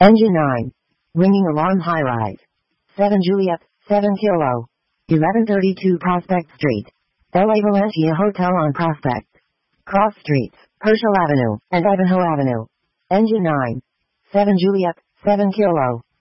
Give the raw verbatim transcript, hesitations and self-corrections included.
Engine nine. Ringing alarm high rise. seven Juliet, seven Kilo. eleven thirty-two Prospect Street. L A Valencia Hotel on Prospect. Cross Streets, Herschel Avenue, and Ivanhoe Avenue. Engine nine. seven Juliet, seven Kilo.